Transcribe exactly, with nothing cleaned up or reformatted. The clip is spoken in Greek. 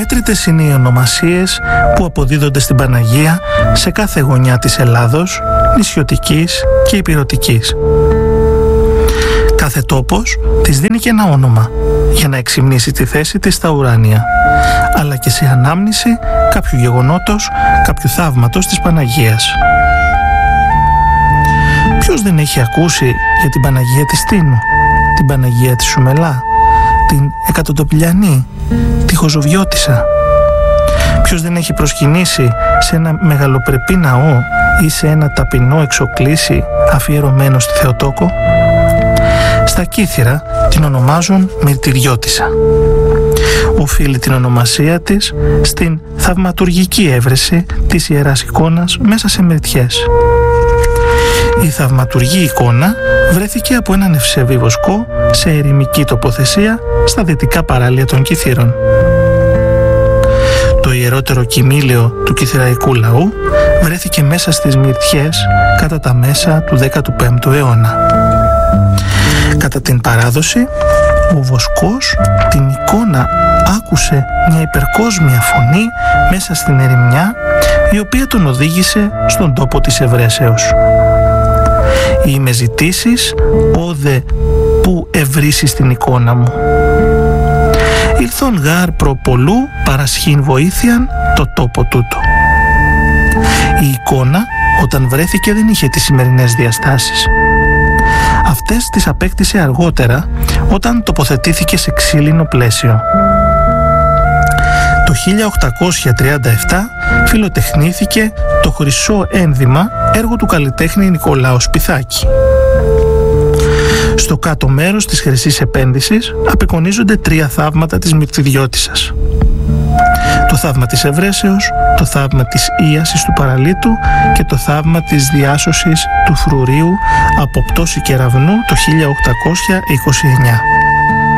αμέτρητες είναι οι ονομασίες που αποδίδονται στην Παναγία σε κάθε γωνιά της Ελλάδος, νησιωτικής και ηπειρωτικής. Κάθε τόπος της δίνει και ένα όνομα για να εξυμνήσει τη θέση της στα ουράνια, αλλά και σε ανάμνηση κάποιου γεγονότος, κάποιου θαύματος της Παναγίας. Ποιος δεν έχει ακούσει για την Παναγία της Τίνου, την Παναγία της Σουμελά, την Εκατοτοπηλιανή, τη Χοζοβιώτισσα? Ποιος δεν έχει προσκυνήσει σε ένα μεγαλοπρεπή ναό ή σε ένα ταπεινό εξοκλήσι αφιερωμένο στη Θεοτόκο? Στα Κύθυρα την ονομάζουν Μυρτηριώτισσα. Οφείλει την ονομασία της στην θαυματουργική έβρεση της Ιεράς Εικόνας μέσα σε μυρτιές. Η θαυματουργή εικόνα βρέθηκε από έναν ευσεβή βοσκό σε ερημική τοποθεσία στα δυτικά παράλια των Κύθυρων. Το ιερότερο κοιμήλαιο του κυθυραϊκού λαού βρέθηκε μέσα στις μυρτιές κατά τα μέσα του δέκατου πέμπτου αιώνα. Κατά την παράδοση, ο βοσκός την εικόνα άκουσε μια υπερκόσμια φωνή μέσα στην ερημιά, η οποία τον οδήγησε στον τόπο της ευρέσεως. «Οι με ζητήσεις, όδε που ευρύσεις την εικόνα μου. Ήλθον γάρ προπολού παρασχήν βοήθειαν το τόπο τούτο». Η εικόνα όταν βρέθηκε δεν είχε τις σημερινές διαστάσεις. Αυτές τις απέκτησε αργότερα όταν τοποθετήθηκε σε ξύλινο πλαίσιο. Το χίλια οκτακόσια τριάντα επτά φιλοτεχνήθηκε το χρυσό ένδυμα, έργο του καλλιτέχνη Νικολάου Σπιθάκη. Στο κάτω μέρος της χρυσής επένδυσης απεικονίζονται τρία θαύματα της Μυρτηριώτισσας. Το θαύμα της Ευρέσεως, το θαύμα της Ίασης του Παραλίτου και το θαύμα της διάσωσης του Φρουρίου από πτώση κεραυνού το χίλια οκτακόσια είκοσι εννιά.